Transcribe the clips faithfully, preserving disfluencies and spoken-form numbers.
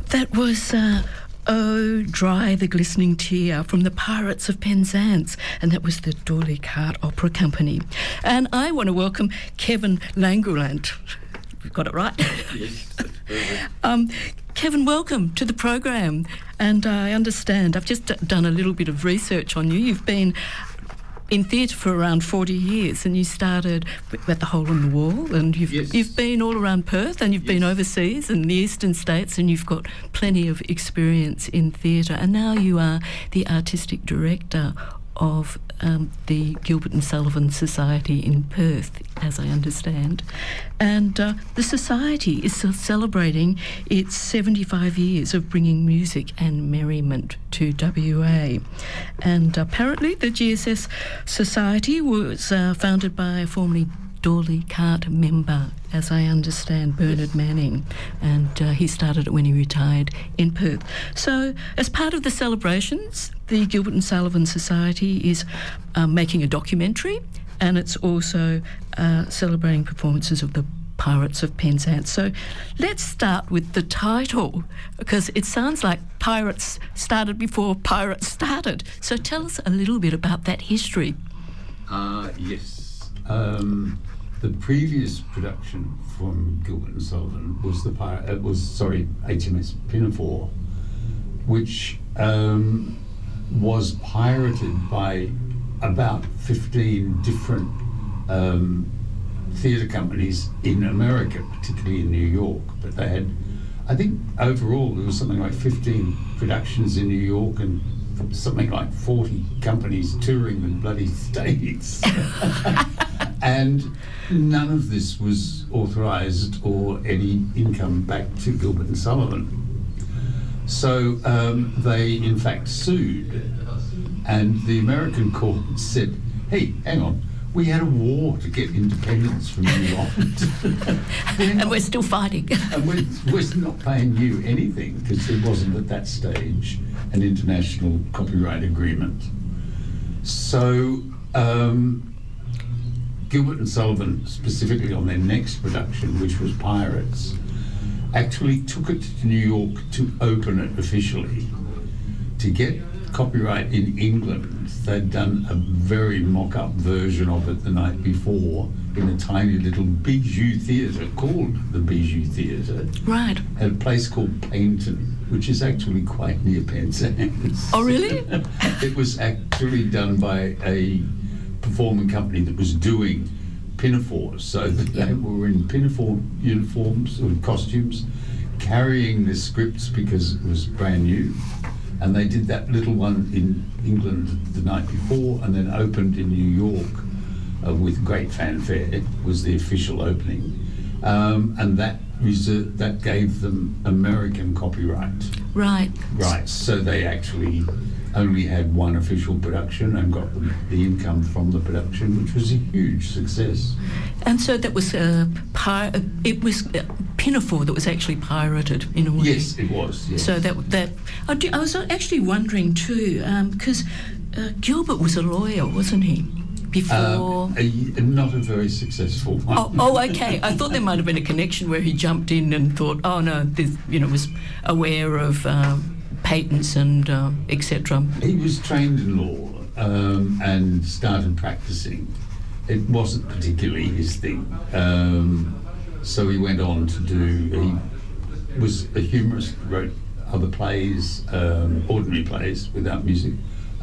That was uh, Oh, Dry the Glistening Tear from the Pirates of Penzance, and that was the D'Oyly Carte Opera Company. And I want to welcome Kevin Langeland. We've got it right? Yes. um, Kevin, welcome to the program. And I understand, I've just d- done a little bit of research on you. You've been in theatre for around forty years, and you started at the Hole in the Wall, and you've Yes. you've been all around Perth, and you've Yes. been overseas in the eastern states, and you've got plenty of experience in theatre. And now you are the artistic director of um, the Gilbert and Sullivan Society in Perth, as I understand. And uh, the Society is ce- celebrating its seventy-five years of bringing music and merriment to W A. And apparently the G S S Society was uh, founded by a formerly D'Oyly Carte member, as I understand, Bernard Manning, and uh, he started it when he retired in Perth. So, as part of the celebrations, the Gilbert and Sullivan Society is um, making a documentary, and it's also uh, celebrating performances of the Pirates of Penzance. So, let's start with the title, because it sounds like Pirates started before Pirates started. So, tell us a little bit about that history. Uh, yes. Um, the previous production from Gilbert and Sullivan was the pir- uh, was sorry H M S Pinafore, which um, was pirated by about fifteen different um, theatre companies in America, particularly in New York. But they had, I think, overall there was something like fifteen productions in New York and something like forty companies touring the bloody States. And none of this was authorised or any income back to Gilbert and Sullivan. So um, they in fact sued, and the American court said, hey, hang on, we had a war to get independence from New Holland. And not, we're still fighting. and we're, we're not paying you anything, because there wasn't at that stage an international copyright agreement. So um, Gilbert and Sullivan, specifically on their next production, which was Pirates, actually took it to New York to open it officially. To get copyright in England, they'd done a very mock-up version of it the night before in a tiny little Bijou Theatre called the Bijou Theatre. Right. At a place called Paignton, which is actually quite near Penzance. Oh, really? It was actually done by a performing company that was doing pinafores, so that they were in pinafore uniforms or costumes, carrying the scripts because it was brand new. And they did that little one in England the night before, and then opened in New York uh, with great fanfare. It was the official opening. Um, and that reser- that gave them American copyright. Right. Right, so they actually only had one official production and got the, the income from the production, which was a huge success. And so that was uh, pir- it was uh, Pinafore that was actually pirated in a way. Yes, it was. Yes. So that that I, do, I was actually wondering too, because um, uh, Gilbert was a lawyer, wasn't he? Before. Um, a, not a very successful one. Oh, oh, okay. I thought there might have been a connection where he jumped in and thought, oh no, this, you know, was aware of um, patents and uh, et cetera. He was trained in law um, and started practicing. It wasn't particularly his thing. Um, so he went on to do, he was a humorist, wrote other plays, um, ordinary plays without music.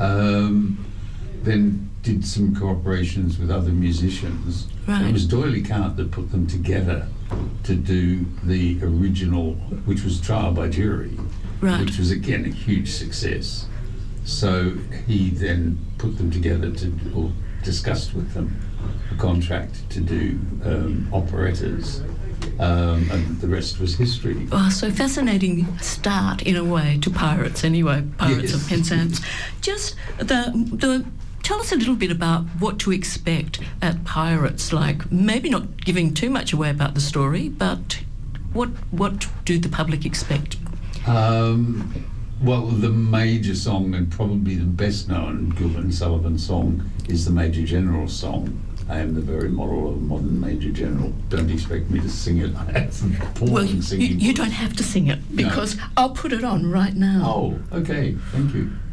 Um, then did some cooperations with other musicians. Right. It was D'Oyly Carte that put them together to do the original, which was Trial by Jury. Right. Which was again a huge success. So he then put them together to, or discussed with them, a contract to do um, operettas, um, and the rest was history. Oh, so fascinating start in a way to Pirates anyway, Pirates Yes. of Penzance. Just the the. Tell us a little bit about what to expect at Pirates, like maybe not giving too much away about the story, but what what do the public expect? Um, well, the major song, and probably the best known Gilbert and Sullivan song, is the Major General song. I am the very model of a modern Major General. Don't expect me to sing it. I have appalling Well, you, singing you voice. don't have to sing it because no. I'll put it on right now. Oh, okay. Thank you.